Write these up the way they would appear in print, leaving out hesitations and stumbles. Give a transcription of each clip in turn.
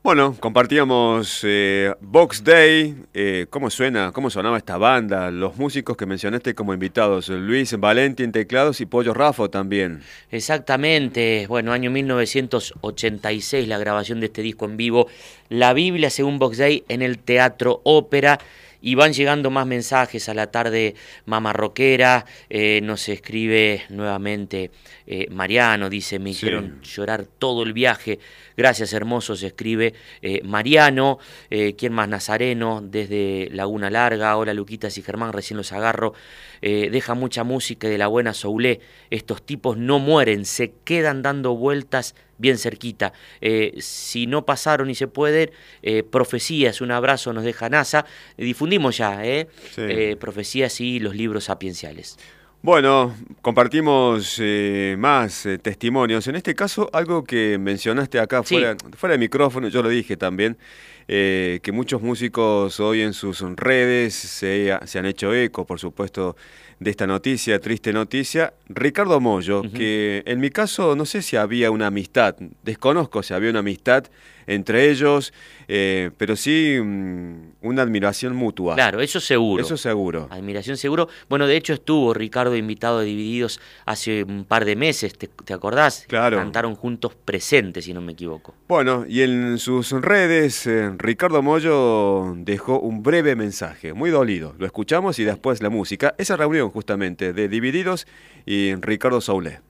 Bueno, compartíamos Box Day, cómo sonaba esta banda, los músicos que mencionaste como invitados, Luis Valenti en teclados y Pollo Raffo también. Exactamente, bueno, año 1986, la grabación de este disco en vivo, La Biblia según Box Day en el Teatro Ópera. Y van llegando más mensajes a la tarde mamarroquera, nos escribe nuevamente Mariano, dice, me hicieron llorar todo el viaje, gracias hermosos, escribe Mariano, ¿quién más? Nazareno, desde Laguna Larga, hola Luquitas y Germán, recién los agarro, deja mucha música de la buena Soulé, estos tipos no mueren, se quedan dando vueltas bien cerquita, si no pasaron y se pueden, Profecías, un abrazo nos deja NASA, difundimos ya, Profecías y los libros sapienciales. Bueno, compartimos más testimonios. En este caso, algo que mencionaste acá fuera de micrófono, yo lo dije también, que muchos músicos hoy en sus redes se han hecho eco, por supuesto, de esta noticia, triste noticia. Ricardo Mollo, que en mi caso no sé si había una amistad, desconozco si había una amistad entre ellos, pero sí una admiración mutua. Claro, eso seguro. Eso seguro. Admiración seguro. Bueno, de hecho estuvo Ricardo invitado a Divididos hace un par de meses, ¿te acordás? Claro. Cantaron juntos Presentes, si no me equivoco. Bueno, y en sus redes, Ricardo Mollo dejó un breve mensaje, muy dolido. Lo escuchamos y después la música. Esa reunión justamente de Divididos y Ricardo Soulé.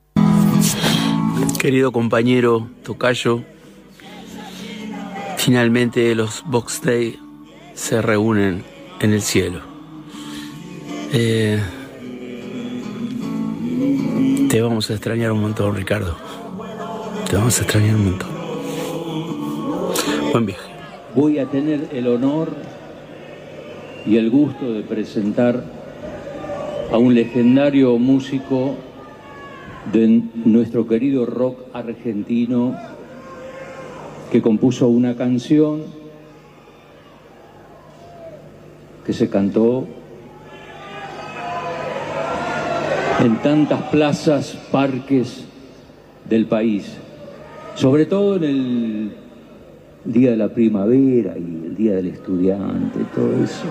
Querido compañero tocayo, finalmente los Box Day se reúnen en el cielo. Te vamos a extrañar un montón, Ricardo. Te vamos a extrañar un montón. Buen viaje. Voy a tener el honor y el gusto de presentar a un legendario músico de nuestro querido rock argentino que compuso una canción que se cantó en tantas plazas, parques del país, sobre todo en el Día de la Primavera y el Día del Estudiante, todo eso.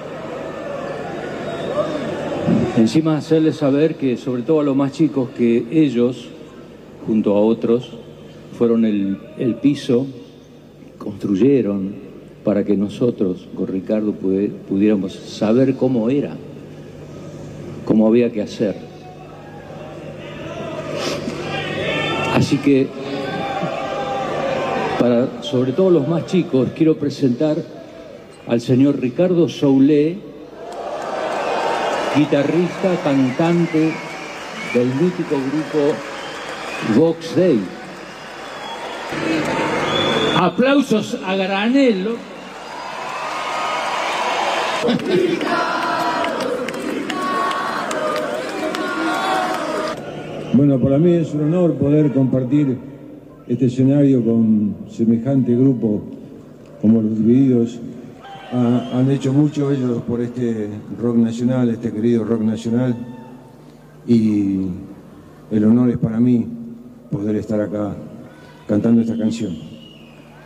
Encima hacerles saber que, sobre todo a los más chicos, que ellos, junto a otros, fueron el piso, construyeron para que nosotros, con Ricardo, pudiéramos saber cómo era, cómo había que hacer. Así que, para sobre todo los más chicos, quiero presentar al señor Ricardo Soulé, guitarrista, cantante del mítico grupo Box Day. Aplausos a granelo. Bueno, para mí es un honor poder compartir este escenario con semejante grupo como los Divididos. Han hecho mucho ellos por este rock nacional, este querido rock nacional, y el honor es para mí poder estar acá cantando esta canción.